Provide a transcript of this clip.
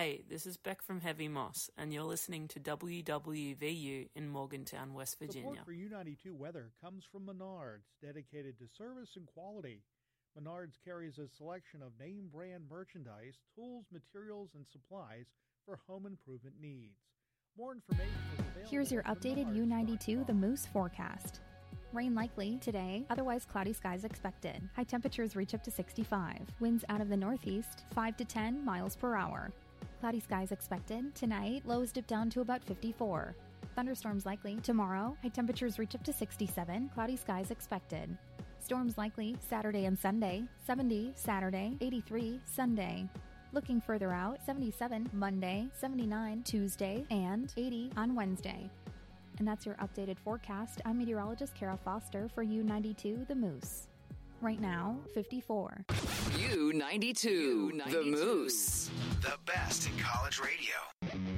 Hey, this is Beck from Heavy Moss, and you're listening to WWVU in Morgantown, West Virginia. Support for U92 weather comes from Menards, dedicated to service and quality. Menards carries a selection of name brand merchandise, tools, materials, and supplies for home improvement needs. More information is available. Here's your updated U92 The Moose forecast. Rain likely today, otherwise cloudy skies expected. High temperatures reach up to 65. Winds out of the northeast, 5 to 10 miles per hour. Cloudy skies expected. Tonight, lows dip down to about 54. Thunderstorms likely. Tomorrow, high temperatures reach up to 67. Cloudy skies expected. Storms likely Saturday and Sunday. 70 Saturday, 83 Sunday. Looking further out, 77 Monday, 79 Tuesday, and 80 on Wednesday. And that's your updated forecast. I'm meteorologist Kara Foster for U92 The Moose. Right now, 54. U92 The Moose. The best in college radio.